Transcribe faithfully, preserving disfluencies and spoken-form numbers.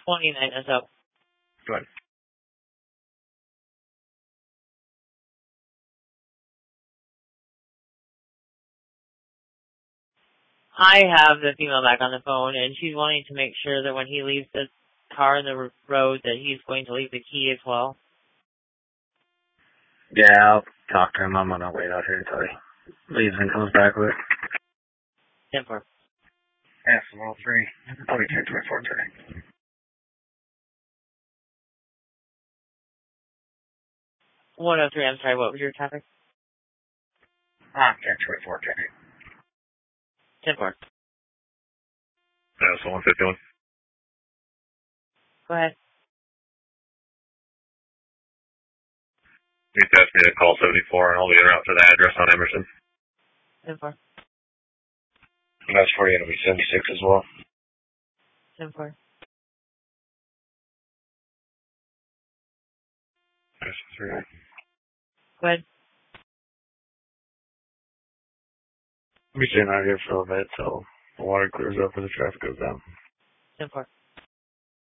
twenty-nine is up. Good. I have the female back on the phone, and she's wanting to make sure that when he leaves the car in the r- road that he's going to leave the key as well. Yeah, I'll talk to him. I'm gonna wait out here until he leaves and comes back with it. ten four. S one oh three. twenty-two twenty-four thirty. one oh three, I'm sorry, what was your topic? Ah, ten twenty-four thirty. ten four. Yeah, so one fifty-one. Go ahead. You asked me to call seventy-four and I'll be en route to the address on Emerson. ten four. That's for you. It'll be seventy-six as well. ten four. That's three. Go ahead. We'll be sitting out here for a little bit till the water clears up and the traffic goes down. ten four.